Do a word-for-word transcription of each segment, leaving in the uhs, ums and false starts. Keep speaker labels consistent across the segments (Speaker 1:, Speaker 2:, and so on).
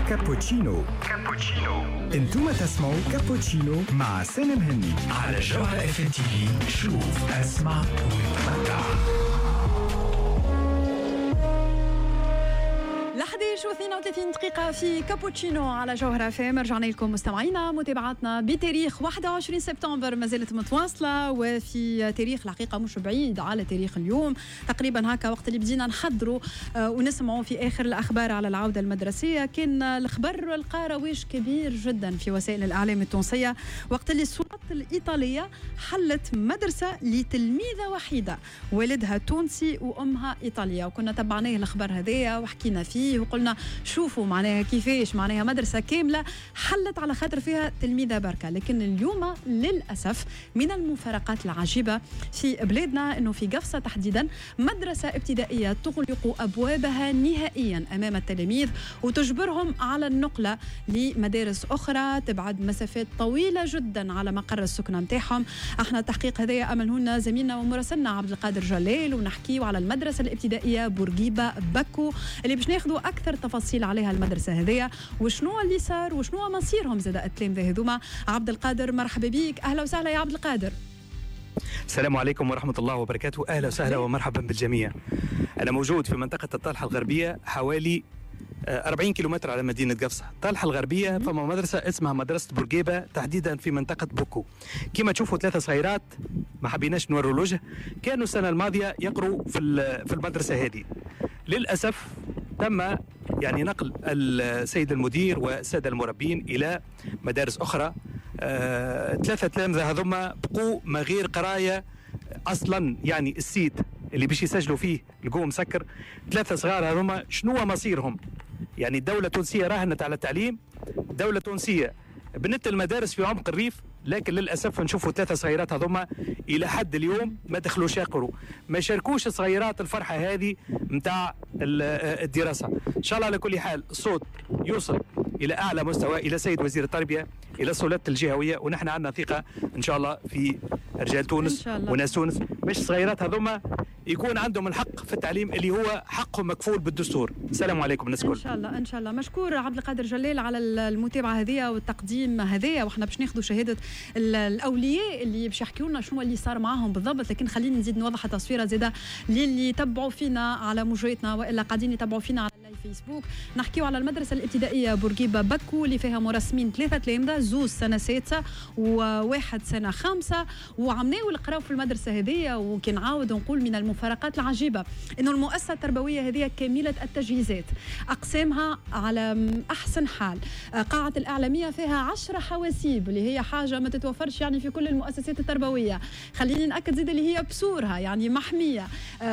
Speaker 1: كابوتشينو. كابوتشينو انتم تسمعوا كابوتشينو مع سالم هني على جوهرة اف ام تي في. شوف اسمع وتمتع.
Speaker 2: لحداش واثنين وثلاثين دقيقة في كابوتشينو على جوهرة فام. رجعنا لكم مستمعينا متابعتنا بتاريخ واحد وعشرين سبتمبر ما زالت متواصلة، وفي تاريخ الحقيقة مش بعيد على تاريخ اليوم تقريبا هكا وقت اللي بدينا نحضروا ونسمعوا في آخر الأخبار على العودة المدرسية. كان الخبر لقى رواج كبير جدا في وسائل الإعلام التونسية وقت اللي السلطات الإيطالية حلت مدرسة لتلميذة وحيدة والدها تونسي وأمها إيطالية، وكنا تبعناه الخبر هذايا وحكينا فيه وقلنا شوفوا معناها كيفاش معناها مدرسة كاملة حلت على خاطر فيها تلميذة بركة. لكن اليوم للأسف من المفارقات العجيبة في بلادنا أنه في قفصة تحديدا مدرسة ابتدائية تغلق أبوابها نهائيا أمام التلاميذ وتجبرهم على النقلة لمدارس أخرى تبعد مسافات طويلة جدا على مقر السكنة متاعهم. احنا التحقيق هذا أملهن زميلنا ومراسلنا عبد القادر جلال، ونحكيه على المدرسة الابتدائية بورقيبة بكو اللي باش ناخذوا أكثر تفاصيل عليها المدرسة هذية وشنو اللي صار وشنو مصيرهم زاد التلاميذ هذوما. عبد القادر مرحبا بيك، أهلا وسهلا يا عبد القادر.
Speaker 3: السلام عليكم ورحمة الله وبركاته. أهلا وسهلا ومرحبا بالجميع. أنا موجود في منطقة الطالحة الغربية حوالي أربعين كيلومتر على مدينة قفصة. الطالحة الغربية فما مدرسة اسمها مدرسة بورقيبة تحديدا في منطقة بوكو. كما تشوفوا ثلاثة صغيرات ما حبيناش نوروا الوجه كانوا السنة الماضية يقروا في في المدرسة هذه. للأسف تم يعني نقل السيد المدير والسادة المربين إلى مدارس أخرى. آه، ثلاثة تلامذة هذوما بقوا ما غير قراية أصلا، يعني السيت اللي باش يسجلوا فيه لقوه مسكر. ثلاثة صغار هذوما شنو مصيرهم؟ يعني الدولة التونسية راهنت على التعليم، دولة تونسية بنت المدارس في عمق الريف، لكن للأسف نشوفوا ثلاثة صغيرات هذوما إلى حد اليوم ما دخلوش يقروا، ما شاركوش الصغيرات الفرحة هذه متاع الدراسة. إن شاء الله على كل حال الصوت يوصل إلى أعلى مستوى إلى سيد وزير التربية، إلى السلطات الجهوية، ونحن عندنا ثقة إن شاء الله في رجال تونس وناس تونس باش الصغيرات هذوما يكون عندهم الحق في التعليم اللي هو حقهم مكفول بالدستور. السلام عليكم الناس الكل.
Speaker 2: ان شاء الله ان شاء الله. مشكور عبد القادر جلال على المتابعه هذه والتقديم هذايا، واحنا باش ناخذوا شهاده الاولياء اللي باش يحكيوا لنا شنو اللي صار معاهم بالضبط. لكن خلينا نزيد نوضح التصويره زاده للي يتبعوا فينا على موجاتنا والا قاعدين يتبعوا فينا على اللايف فيسبوك. نحكيوا على المدرسه الابتدائيه بورقيبه بكو اللي فيها مرسمين ثلاثه تلامذه، زوز سنه سادسه وواحد سنه خامسه، وعمناو القراو في المدرسه هذه. وكان عاود نقول من المفارقات العجيبه انه المؤسسه التربويه هذه كامله التجهيزات، اقسامها على احسن حال، قاعه الاعلاميه فيها عشرة حواسيب اللي هي حاجه ما تتوفرش يعني في كل المؤسسات التربويه. خليني ناكد زيد اللي هي بسورها يعني محميه.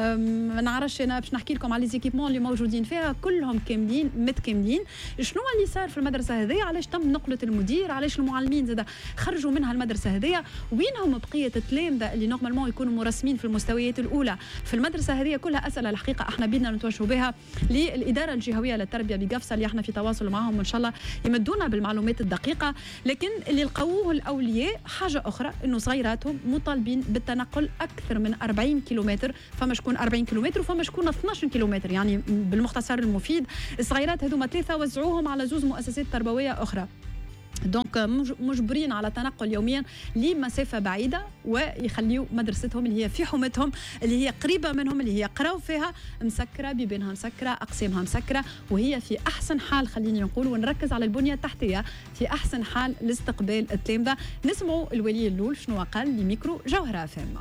Speaker 2: ما نعرفش انا باش نحكي لكم على لي زيكيبمون اللي موجودين فيها كلهم كاملين متكاملين. شنو اللي صار في المدرسه هذه؟ علاش تم نقله المدير؟ علاش المعلمين زاد خرجوا منها المدرسه هذه؟ وينهم بقيه التلامذه اللي نورمالمون يكونوا مرسمين في المستويات الاولى في المدرسه هذه؟ كلها اسئله الحقيقه احنا بدنا نتوجهوا بها للاداره الجهويه للتربيه بقفصه اللي احنا في تواصل معهم وان شاء الله يمدونا بالمعلومات الدقيقه. لكن اللي لقوه الاولياء حاجه اخرى، انه صغيراتهم مطالبين بالتنقل اكثر من أربعين كيلومتر، فما شكون أربعين كيلومتر وفما شكون اثناش كيلومتر. يعني بالمختصر المفيد الصغيرات هذوما ثلاثه وزعوهم على زوز مؤسسات تربويه اخرى، دونك مجبرين على تنقل يوميا لمسافه بعيده ويخليوا مدرستهم اللي هي في حومتهم اللي هي قريبه منهم اللي هي قراو فيها مسكره، بيبانها مسكره، اقسامها مسكره، وهي في احسن حال. خليني نقول ونركز على البنيه التحتيه في احسن حال لاستقبال التلامذه. نسمعوا الولي اللول شنو قال لميكرو جوهره فاما.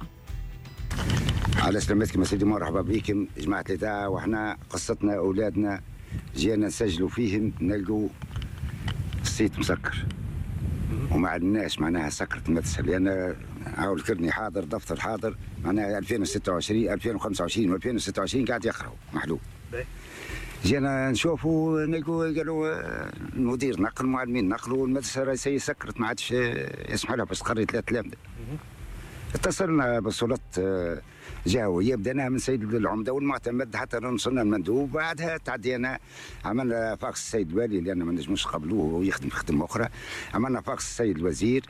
Speaker 4: على سلامتكم سيدي، مرحبا بكم جماعه الاذاعه. وحنا قصتنا اولادنا جينا نسجلوا فيهم نلقوا السيت مسكر وما عندناش معناها سكرت المدرسه، لان عاود كرني حاضر دفتر حاضر معناها ألفين وستة وعشرين ألفين وخمسة وعشرين وألفين وستة وعشرين قاعد يقراوا محلول. جينا نشوفوا نلقوا قالوا المدير نقل، المعلمين نقلوا، المدرسه راهي سكرت ما عادش يسمح لها باش تقري ثلاث تلامذه. اتصلنا بالسلطات جهويه، بدأناها من سيد العمده والمعتمد حتى وصلنا المندوب، بعدها تعدينا عملنا فاكس السيد الوالي لان ما نجموش نقبلوه ويخدم في خدمه اخرى، عملنا فاكس السيد الوزير،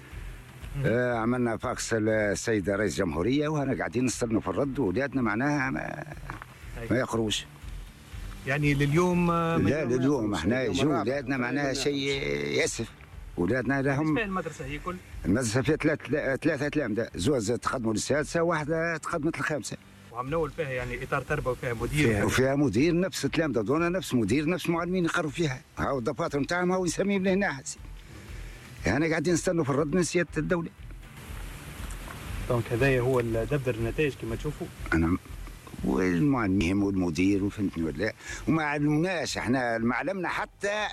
Speaker 4: آه عملنا فاكس السيد رئيس الجمهوريه، وهنا قاعدين نستنوا في الرد، واولادنا معناها ما, ما يقروش.
Speaker 3: يعني لليوم
Speaker 4: لا لليوم احنا يجوا اولادنا معناها شيء ياسف. اولادنا لهم
Speaker 3: المدرسه هي كل
Speaker 4: المدرسه فيها ثلاث ثلاثه تلامذه، زوز تقدموا للسادسه واحده تقدمت للخامسه.
Speaker 3: وعم نول فيها يعني اطار تربوي وفيها مدير
Speaker 4: فيها وفيها مدير نفس التلامذه دونا نفس مدير نفس معلمين يقروا فيها. هاو الدفاتر نتاعهم هاو نسميهم لهنا حسي. يعني قاعدين نستنوا في الرد من سياده الدوله.
Speaker 3: دونك هذايا هو دفتر النتائج كما تشوفوا.
Speaker 4: انا والمعلم والمدير وفهمتني ولا وما علمناش احنا ما علمنا حتى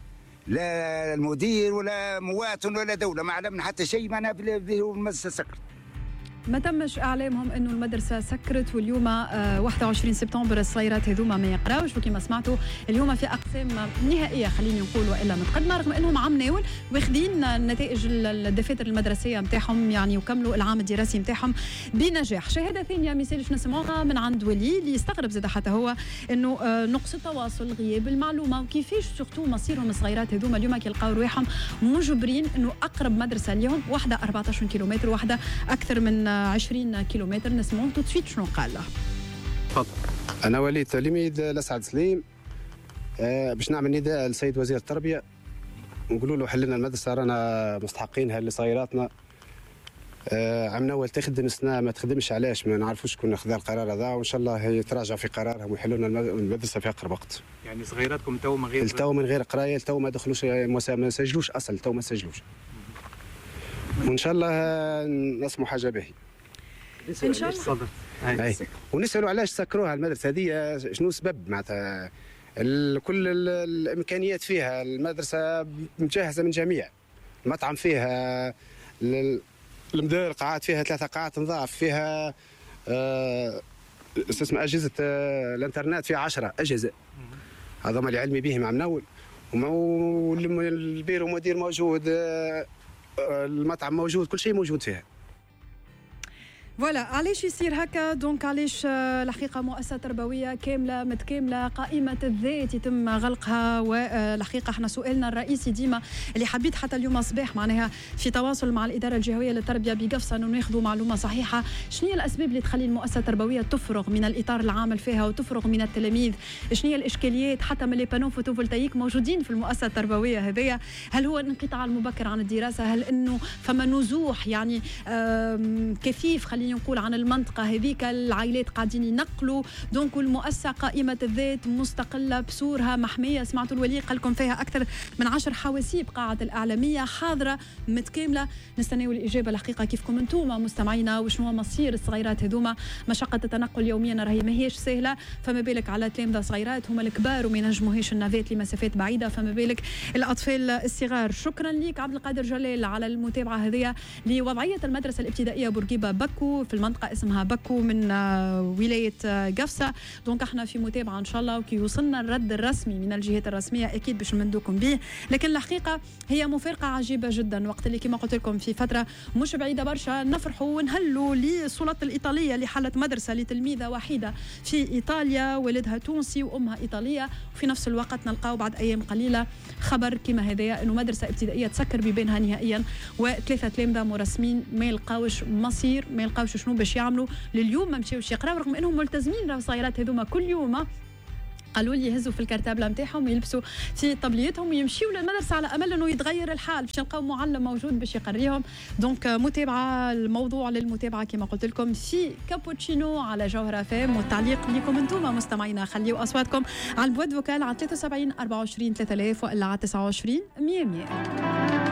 Speaker 4: لا المدير ولا مواطن ولا دوله، ما علمنا حتى شيء معناها بالمدرسه سكرت.
Speaker 2: ما تمش اعلامهم انه المدرسه سكرت، واليوم آه واحد وعشرين سبتمبر الصغيرات هذوما ما يقراوش، وكما سمعتوا اليوم في اقسام نهائيه خليني نقول والا متقدمه، رغم انهم عم ناول واخذين نتائج الدفاتر المدرسيه نتاعهم يعني وكملوا العام الدراسي نتاعهم بنجاح. شهاده ثانيه مثالش نسمعوها من عند ولي اللي يستغرب زاد حتى هو انه آه نقص التواصل، غياب المعلومه، وكيفاش سورتو مصيرهم الصغيرات هذوما اليوم كي يلقاو رواحهم مجبرين انه اقرب مدرسه ليهم واحده أربعة عشر كيلومتر وواحده اكثر من عشرين كيلومتر. نسمعوا تو سويت شنو قال له.
Speaker 3: تفضل.
Speaker 5: انا ولي تلميذ لسعد سليم. أه باش نعمل نداء للسيد وزير التربيه نقولوا له حلنا المدرسه رانا مستحقينها لصغيراتنا. أه عم نول تخدم سنه ما تخدمش، علاش ما نعرفوش شكون خذا القرار هذا، وان شاء الله يتراجع في قرارهم ويحلوا لنا المدرسه في اقرب وقت.
Speaker 3: يعني صغيراتكم تو من غير
Speaker 5: تو من غير قرايه، تو ما دخلوش ما سجلوش اصل، تو ما سجلوش. وان شاء الله نسموا حاجه باهي
Speaker 2: ان شاء الله.
Speaker 5: اي ونسالوا علاش سكروها المدرسه هذه، شنو السبب معناتها. كل الامكانيات فيها، المدرسه مجهزه من جميع، المطعم فيها، المدار قاعات فيها ثلاثه قاعات نظاف فيها، آه اسمها اجهزه آه الانترنت فيها عشرة اجهزه. هذوما اللي علمي بهم عم نول، والبيرو مدير موجود، آه المطعم موجود، كل شيء موجود فيها.
Speaker 2: فوالا علاش يصير هكا؟ دونك علاش الحقيقه مؤسسه تربويه كامله متكامله قائمه الذات يتم غلقها؟ والحقيقه احنا سؤالنا الرئيسي ديما اللي حبيت حتى اليوم صباح معناها في تواصل مع الاداره الجهويه للتربيه بقفصه انه ناخذوا معلومه صحيحه، شنو هي الاسباب اللي تخلي المؤسسه التربويه تفرغ من الاطار العامل فيها وتفرغ من التلاميذ؟ شنو هي الاشكاليات حتى من لي بانو فوتوفولتايك موجودين في المؤسسه التربويه هذيا؟ هل هو الانقطاع المبكر عن الدراسه؟ هل انه فما نزوح يعني كثيف خلينا نقول عن المنطقة هذيك؟ العائلات قاعدين ينقلوا، دونك المؤسسة قائمة الذات مستقلة بسورها محمية. سمعتوا الولي قال لكم فيها أكثر من عشر حواسيب، قاعة الأعلامية حاضرة متكاملة. نستناو الإجابة الحقيقة كيفكم أنتم مستمعينا، وشنو مصير الصغيرات هذوما؟ مشقة التنقل يوميا راهي ماهيش سهلة، فما بالك على تلامذة صغيرات هما الكبار وما ينجموهاش النافات لمسافات بعيدة، فما بالك الأطفال الصغار. شكرا لك عبد القادر جلال على المتابعة هذه لوضعية المدرسة الابتدائية بورقيبة بكو في المنطقة اسمها بكو من ولاية قفصة. دونك احنا في متابعة ان شاء الله، وكي يوصلنا الرد الرسمي من الجهات الرسمية اكيد باش نمدوكم به. لكن الحقيقة هي مفارقة عجيبة جدا، وقت اللي كما قلت لكم في فترة مش بعيدة برشا نفرحوا ونهلوا للسلطة الإيطالية اللي حلت مدرسة لتلميذة وحيدة في إيطاليا، والدها تونسي وأمها إيطالية، وفي نفس الوقت نلقاو بعد أيام قليلة خبر كما هذايا انه مدرسة ابتدائية تسكر ببينها نهائيا، وثلاثة تلامذة مرسمين ما يلقاوش مصير، ما يلقاوش شنو باش يعملوا لليوم، ما مشاوش يقراو رغم انهم ملتزمين. راهو الصغيرات هذوما كل يوم قالوا لي يهزوا في الكرتابله نتاعهم ويلبسوا في طبليتهم ويمشيوا للمدرسه على امل انه يتغير الحال باش يلقاو معلم موجود باش يقريهم. دونك متابعه الموضوع للمتابعه كما قلت لكم في كابوتشينو على جوهره فام، والتعليق لكم انتم مستمعينا. خليوا اصواتكم على البواد فوكال على ثلاثة وسبعين أربعة وعشرين ثلاثة آلاف والا على تسعة وعشرين مية مية.